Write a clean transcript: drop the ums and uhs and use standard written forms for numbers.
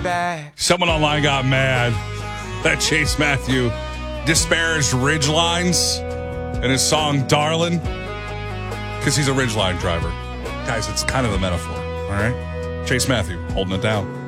back. Someone online got mad that Chase Matthew disparaged Ridgelines in his song Darlin', because he's a Ridgeline driver. Guys, it's kind of a metaphor, all right? Chase Matthew holding it down.